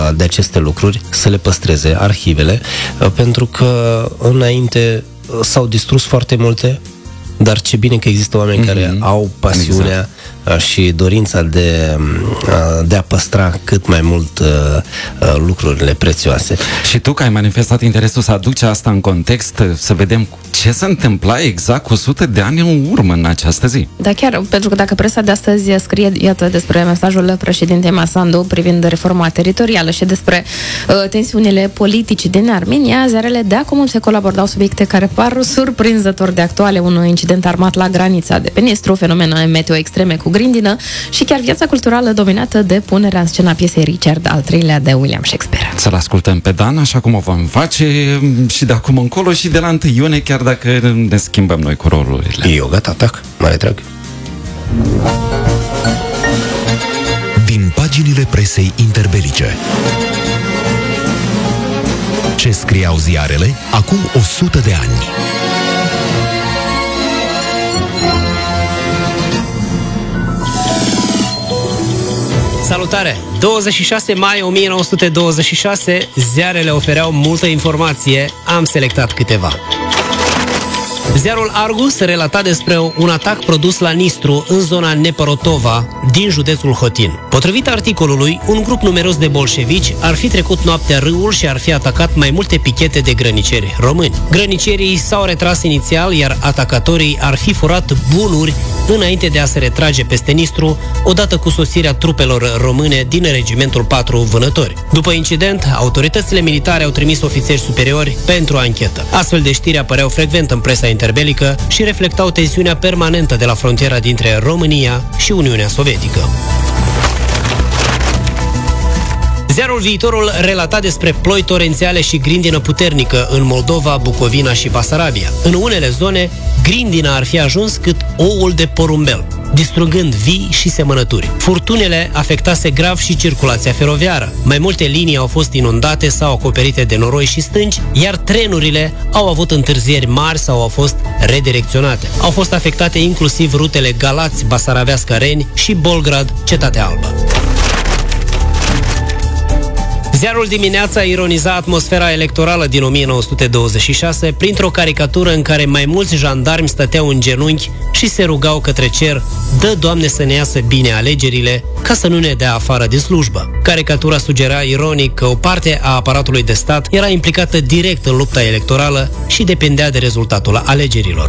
de aceste lucruri, să le păstreze arhivele, pentru că înainte s-au distrus foarte multe, dar ce bine că există oameni care au pasiunea și dorința de a păstra cât mai mult lucrurile prețioase. Și tu, că ai manifestat interesul să aduci asta în context, să vedem ce se întâmpla exact cu 100 de ani în urmă în această zi. Da, chiar, pentru că dacă presa de astăzi scrie, iată, despre mesajul președintei Masandu privind reforma teritorială și despre tensiunile politice din Armenia, ziarele de acum se colabordau subiecte care par surprinzător de actuale, un incident armat la granița de pe Nistru, fenomene meteo extreme cu grindină și chiar viața culturală dominată de punerea în scena piesei Richard al III-lea de William Shakespeare. Să-l ascultăm pe Dan, așa cum o vom face și de acum încolo și de la 1 iunie, chiar dacă ne schimbăm noi cu rolurile. Eu gata, tac, mare drag. Din paginile presei interbelice. Ce scriau ziarele acum 100 de ani. Salutare! 26 mai 1926, ziarele ofereau multă informație, am selectat câteva. Ziarul Argus relata despre un atac produs la Nistru, în zona Nepărotova, din județul Hotin. Potrivit articolului, un grup numeros de bolșevici ar fi trecut noaptea râul și ar fi atacat mai multe pichete de grăniceri români. Grănicerii s-au retras inițial, iar atacatorii ar fi furat bunuri înainte de a se retrage peste Nistru, odată cu sosirea trupelor române din regimentul 4 Vânători. După incident, autoritățile militare au trimis ofițeri superiori pentru anchetă. Astfel de știri apăreau frecvent în presa interbelică și reflectau tensiunea permanentă de la frontiera dintre România și Uniunea Sovietică. Ziarul Viitorul relata despre ploi torențiale și grindină puternică în Moldova, Bucovina și Basarabia. În unele zone, grindina ar fi ajuns cât oul de porumbel, distrugând vii și semănături. Furtunele afectase grav și circulația feroviară. Mai multe linii au fost inundate sau acoperite de noroi și stânci, iar trenurile au avut întârzieri mari sau au fost redirecționate. Au fost afectate inclusiv rutele Galați-Basaraveasca-Reni și Bolgrad-Cetatea Albă. Ziarul Dimineața ironiza atmosfera electorală din 1926 printr-o caricatură în care mai mulți jandarmi stăteau în genunchi și se rugau către cer: dă, Doamne, să ne iasă bine alegerile, ca să nu ne dea afară din slujbă. Caricatura sugera ironic că o parte a aparatului de stat era implicată direct în lupta electorală și depindea de rezultatul alegerilor.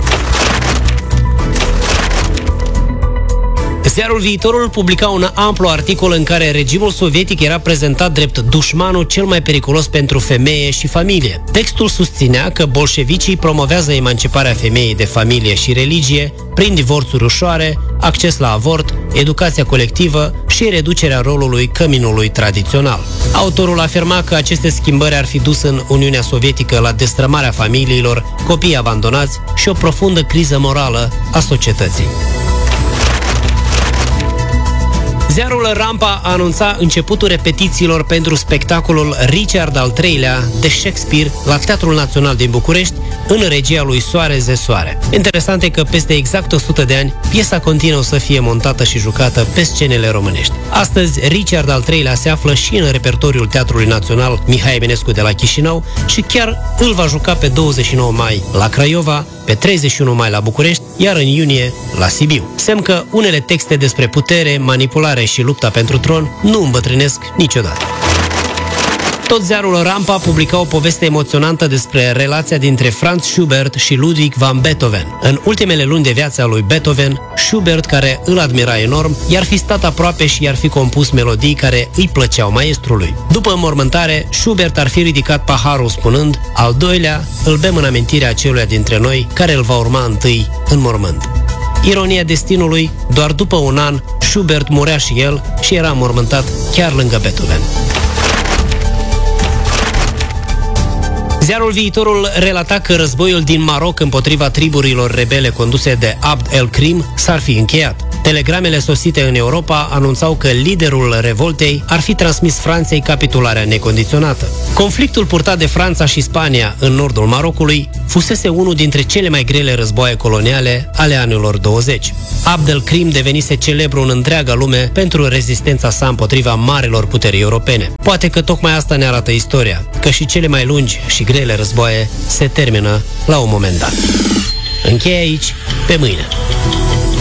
Ziarul Viitorul publica un amplu articol în care regimul sovietic era prezentat drept dușmanul cel mai periculos pentru femeie și familie. Textul susținea că bolșevicii promovează emanciparea femeii de familie și religie prin divorțuri ușoare, acces la avort, educația colectivă și reducerea rolului căminului tradițional. Autorul afirma că aceste schimbări ar fi dus în Uniunea Sovietică la destrămarea familiilor, copii abandonați și o profundă criză morală a societății. Ziarul Rampa anunța începutul repetițiilor pentru spectacolul Richard al III-lea de Shakespeare la Teatrul Național din București, în regia lui Soare ze Soare. Interesant e că peste exact 100 de ani, piesa continuă să fie montată și jucată pe scenele românești. Astăzi, Richard al III-lea se află și în repertoriul Teatrului Național Mihai Eminescu de la Chișinău și chiar îl va juca pe 29 mai la Craiova, pe 31 mai la București, iar în iunie la Sibiu. Semn că unele texte despre putere, manipulare și lupta pentru tron nu îmbătrânesc niciodată. Tot ziarul Rampa publica o poveste emoționantă despre relația dintre Franz Schubert și Ludwig van Beethoven. În ultimele luni de viață a lui Beethoven, Schubert, care îl admira enorm, i-ar fi stat aproape și i-ar fi compus melodii care îi plăceau maestrului. După înmormântare, Schubert ar fi ridicat paharul spunând: al doilea îl bem în amintirea aceluia dintre noi care îl va urma întâi în mormânt. Ironia destinului, doar după un an, Schubert murea și el și era înmormântat chiar lângă Beethoven. Ziarul Viitorul relata că războiul din Maroc împotriva triburilor rebele conduse de Abd el-Krim s-ar fi încheiat. Telegramele sosite în Europa anunțau că liderul revoltei ar fi transmis Franței capitularea necondiționată. Conflictul purtat de Franța și Spania în nordul Marocului fusese unul dintre cele mai grele războaie coloniale ale anilor 20. Abdelkrim devenise celebru în întreaga lume pentru rezistența sa împotriva marilor puteri europene. Poate că tocmai asta ne arată istoria, că și cele mai lungi și grele războaie se termină la un moment dat. Încheie aici, pe mâine.